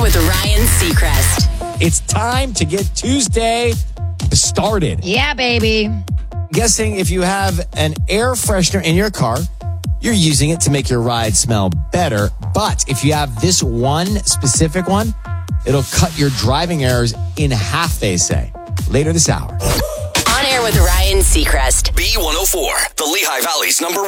with Ryan Seacrest. It's time to get Tuesday started. Yeah, baby. Guessing if you have an air freshener in your car, you're using it to make your ride smell better. But if you have this one specific one, it'll cut your driving errors in half, they say. Later this hour. On air with Ryan Seacrest. B104, the Lehigh Valley's #1